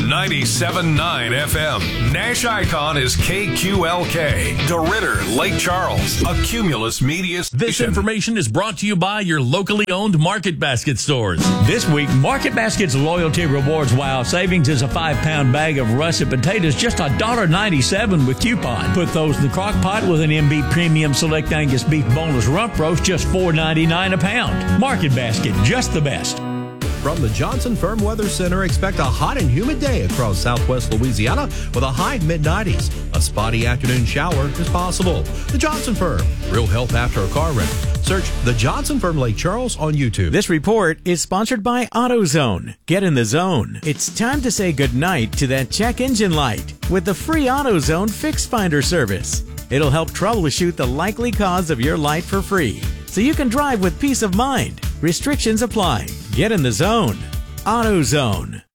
97.9 FM. Nash Icon is KQLK. DeRitter, Lake Charles, a Cumulus Media station. This information is brought to you by your locally owned Market Basket stores. This week, Market Basket's Loyalty Rewards Wow Savings is a 5-pound bag of russet potatoes, just $1.97 with coupon. Put those in the crock pot with an MB Premium Select Angus Beef Boneless Rump Roast, just $4.99 a pound. Market Basket, just the best. From the Johnson Firm Weather Center, expect a hot and humid day across southwest Louisiana with a high mid-90s. A spotty afternoon shower is possible. The Johnson Firm, real help after a car wreck. Search The Johnson Firm Lake Charles on YouTube. This report is sponsored by AutoZone. Get in the zone. It's time to say goodnight to that check engine light with the free AutoZone Fix Finder service. It'll help troubleshoot the likely cause of your light for free, so you can drive with peace of mind. Restrictions apply. Get in the zone. AutoZone.